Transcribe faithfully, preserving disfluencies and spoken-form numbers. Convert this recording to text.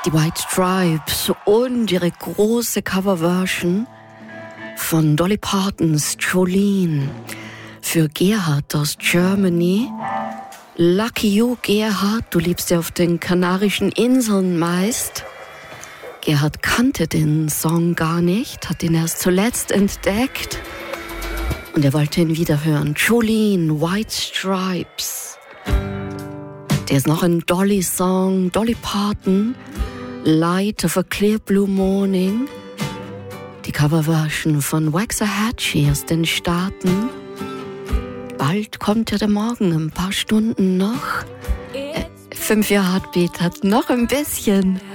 Die White Stripes und ihre große Coverversion von Dolly Partons Jolene für Gerhard aus Germany. Lucky you, Gerhard, du lebst ja auf den Kanarischen Inseln meist. Gerhard kannte den Song gar nicht, hat ihn erst zuletzt entdeckt und er wollte ihn wieder hören. Jolene, White Stripes. Der ist noch ein Dolly-Song, Dolly Parton, Light of a Clear Blue Morning. Die Coverversion von Waxahachie aus den Staaten. Bald kommt ja der Morgen, ein paar Stunden noch. Äh, fünf Jahre Heartbeat hat noch ein bisschen.